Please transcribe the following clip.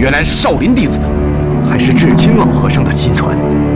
原来是少林弟子，还是智清老和尚的亲传。